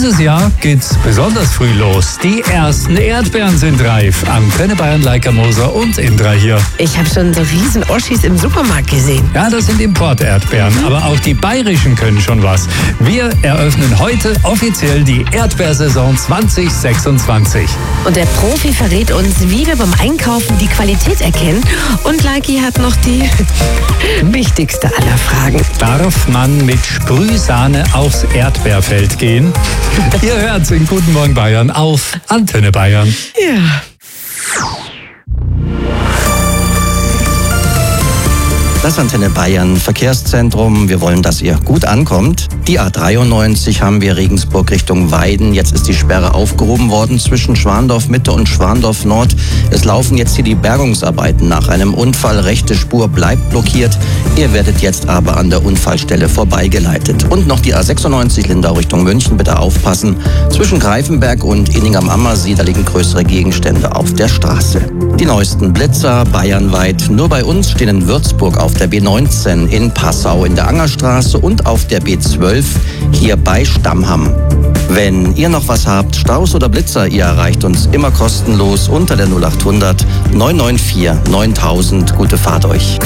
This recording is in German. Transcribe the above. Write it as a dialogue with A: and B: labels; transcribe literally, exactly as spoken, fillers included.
A: Dieses Jahr geht's besonders früh los. Die ersten Erdbeeren sind reif. Antenne Bayern, Leica Moser und Indra hier.
B: Ich habe schon so riesen Oschis im Supermarkt gesehen.
A: Ja, das sind Import-Erdbeeren, mhm. aber auch die bayerischen können schon was. Wir eröffnen heute offiziell die Erdbeersaison zwanzig sechsundzwanzig.
B: Und der Profi verrät uns, wie wir beim Einkaufen die Qualität erkennen. Und Leiki hat noch die wichtigste aller Fragen.
A: Darf man mit Sprühsahne aufs Erdbeerfeld gehen? Ihr hört's in Guten Morgen Bayern auf Antenne Bayern.
B: Ja.
C: Das Antenne Bayern Verkehrszentrum. Wir wollen, dass ihr gut ankommt. Die A dreiundneunzig haben wir Regensburg Richtung Weiden. Jetzt ist die Sperre aufgehoben worden zwischen Schwandorf Mitte und Schwandorf Nord. Es laufen jetzt hier die Bergungsarbeiten nach einem Unfall. Rechte Spur bleibt blockiert. Ihr werdet jetzt aber an der Unfallstelle vorbeigeleitet. Und noch die A sechsundneunzig Lindau Richtung München. Bitte aufpassen. Zwischen Greifenberg und Inning am Ammersee, da liegen größere Gegenstände auf der Straße. Die neuesten Blitzer bayernweit. Nur bei uns stehen in Würzburg auf der B neunzehn, in Passau in der Angerstraße und auf der B zwölf hier bei Stammham. Wenn ihr noch was habt, Staus oder Blitzer, ihr erreicht uns immer kostenlos unter der null acht hundert neun neun vier neuntausend. Gute Fahrt euch.